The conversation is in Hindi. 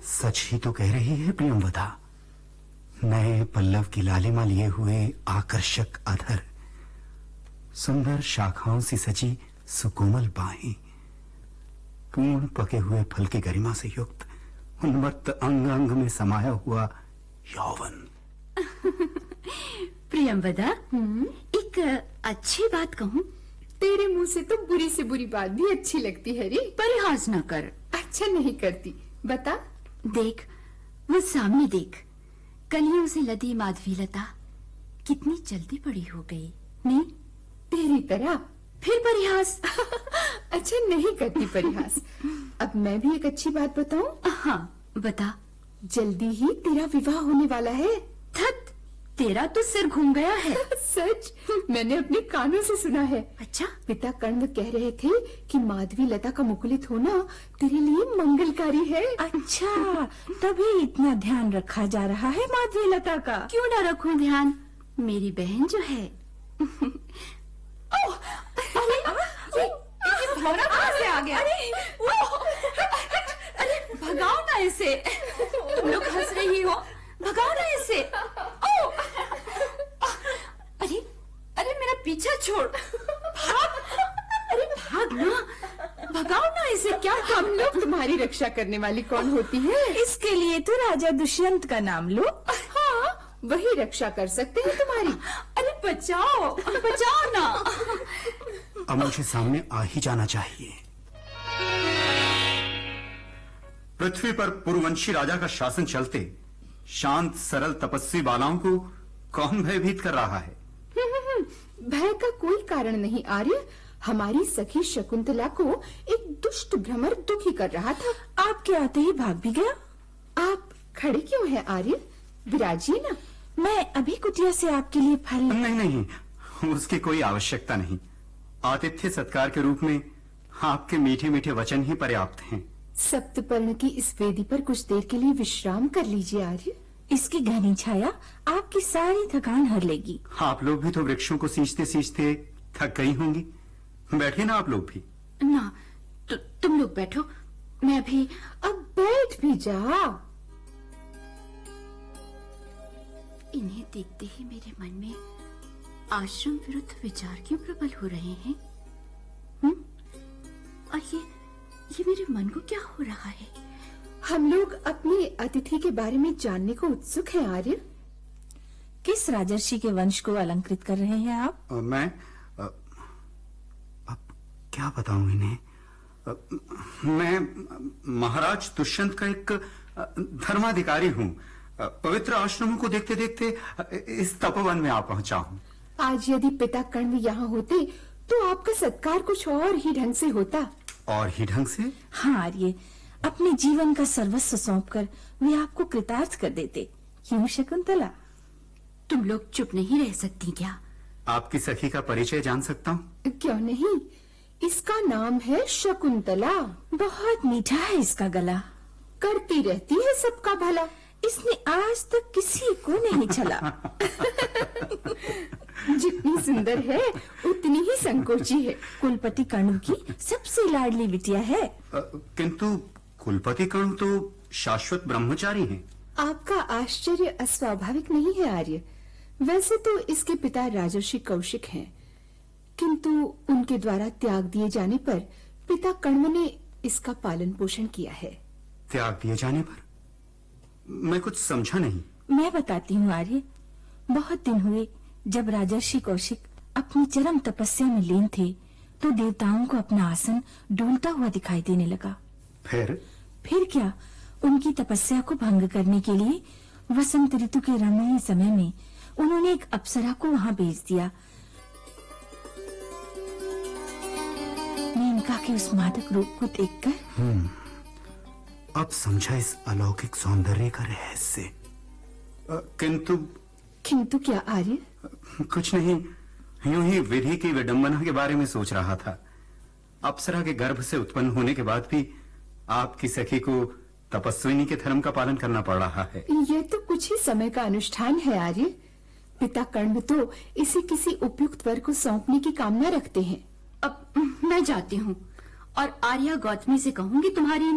सच ही तो कह रही है प्रियंवदा। नए पल्लव की लालिमा लिए हुए आकर्षक अधर, सुंदर शाखाओं से सजी सुकोमल बाहें, पूर्ण पके हुए फल की गरिमा से युक्त उन्मत्त अंग अंग में समाया हुआ यौवन। प्रियंवदा, एक अच्छी बात कहूं? तेरे मुंह से तो बुरी से बुरी बात भी अच्छी लगती है रे। परिहास न कर। अच्छा नहीं करती, बता। देख, वो सामने देख, कलियों से लदी माधवीलता कितनी जल्दी बड़ी हो गई। नहीं, तेरी तरह। फिर परिहास? अच्छा नहीं करती परिहास। अब मैं भी एक अच्छी बात बताऊं? हाँ, बता। जल्दी ही तेरा विवाह होने वाला है। धत, तेरा तो सिर घूम गया है। सच, मैंने अपने कानों से सुना है। अच्छा? पिता कर्ण कह रहे थे कि माधवी लता का मुकुलित होना तेरे लिए मंगलकारी है। अच्छा, तभी इतना ध्यान रखा जा रहा है माधवी लता का। क्यों न रखूं ध्यान, मेरी बहन जो है। ये भौरा कहाँ से आ गया? अरे भगाओ ना इसे। तुम लोग हंस रही हो, भगाओ ना इसे। अरे अरे मेरा पीछा छोड़, भाग। अरे भाग ना, भगाओ ना इसे। क्या हम लोग तुम्हारी रक्षा करने वाली कौन होती है? इसके लिए तो राजा दुष्यंत का नाम लो। हाँ, वही रक्षा कर सकते हैं तुम्हारी। अरे बचाओ, बचाओ ना। अब मुझे सामने आ ही जाना चाहिए। पृथ्वी पर पूर्ववंशी राजा का शासन चलते शांत सरल तपस्वी बालाओं को कौन भयभीत कर रहा है? भय का कोई कारण नहीं आर्य। हमारी सखी शकुंतला को एक दुष्ट भ्रमर दुखी कर रहा था। आपके आते ही भाग भी गया। आप खड़े क्यों हैं आर्य? विराजिए ना। मैं अभी कुटिया से आपके लिए फल। नहीं नहीं, उसकी कोई आवश्यकता नहीं। आतिथ्य सत्कार के रूप में आपके मीठे मीठे वचन ही पर्याप्त हैं। सप्तपर्ण की इस वेदी पर कुछ देर के लिए विश्राम कर लीजिए आर्य। इसकी घनी छाया आपकी सारी थकान हर लेगी। आप लोग भी तो वृक्षों को सींचते सींचते थक गई होंगी। बैठिए ना आप लोग भी। ना, तुम लोग बैठो, मैं भी। अब बैठ भी जा। इन्हें देखते ही मेरे मन में आश्रम विरुद्ध विचार क्यों प्रबल हो रहे हैं? और ये मेरे मन को क्या हो रहा है? हम लोग अपने अतिथि के बारे में जानने को उत्सुक हैं आर्य। किस राजर्षि के वंश को अलंकृत कर रहे हैं आप? मैं अब क्या बताऊं इन्हें? मैं महाराज दुष्यंत का एक धर्माधिकारी हूं। पवित्र आश्रमों को देखते देखते इस तपोवन में आ पहुंचा हूं। आज यदि पिता कर्ण यहाँ होते तो आपका सत्कार कुछ और ही ढंग से होता। और ही ढंग से? हाँ आर्य, अपने जीवन का सर्वस्व सौंपकर वे आपको कृतार्थ कर देते। क्यों शकुंतला? तुम लोग चुप नहीं रह सकती क्या? आपकी सखी का परिचय जान सकता हूँ? क्यों नहीं, इसका नाम है शकुंतला। बहुत मीठा है इसका गला। करती रहती है सबका भला। इसने आज तक किसी को नहीं छला। जितनी सुंदर है उतनी ही संकोची है। कुलपति कर्ण की सबसे लाडली बिटिया है। किंतु कुलपति कर्ण तो शाश्वत ब्रह्मचारी हैं। आपका आश्चर्य अस्वाभाविक नहीं है आर्य। वैसे तो इसके पिता राजर्षि कौशिक हैं, किंतु उनके द्वारा त्याग दिए जाने पर पिता कर्ण ने इसका पालन पोषण किया है। त्याग दिए जाने पर? मैं कुछ समझा नहीं। मैं बताती हूँ आर्य। बहुत दिन हुए जब राजर्षि कौशिक अपनी चरम तपस्या में लीन थे तो देवताओं को अपना आसन डोलता हुआ दिखाई देने लगा। फिर क्या, उनकी तपस्या को भंग करने के लिए वसंत ऋतु के रमणीय समय में उन्होंने एक अप्सरा को वहां भेज दिया। मेनका के उस मादक रूप को देखकर अब समझा इस अलौकिक सौंदर्य का रहस्य। किंतु क्या आर्य? कुछ नहीं, यूं ही विधि की विडंबना के बारे में सोच रहा था। अप्सरा के गर्भ से उत्पन्न होने के बाद भी आपकी सखी को तपस्विनी के धर्म का पालन करना पड़ रहा है। ये तो कुछ ही समय का अनुष्ठान है आर्य। पिता कर्ण तो इसे किसी उपयुक्त वर को सौंपने की कामना रखते हैं। अब मैं जाती हूँ और आर्या गौतमी से कहूंगी तुम्हारी